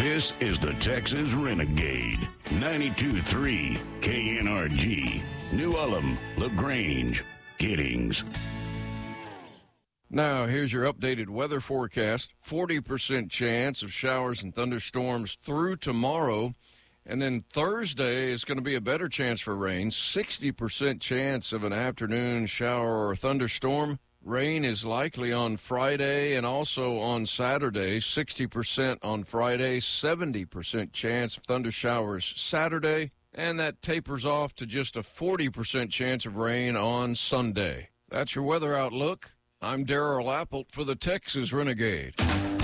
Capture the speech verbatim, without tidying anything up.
This is the Texas Renegade. ninety-two point three K N R G. New Ulm, LaGrange, Giddings. Now, here's your updated weather forecast. forty percent chance of showers and thunderstorms through tomorrow. And then Thursday is going to be a better chance for rain. sixty percent chance of an afternoon shower or thunderstorm. Rain is likely on Friday and also on Saturday. sixty percent on Friday, seventy percent chance of thunder showers Saturday. And that tapers off to just a forty percent chance of rain on Sunday. That's your weather outlook. I'm Darrell Appelt for the Texas Renegade.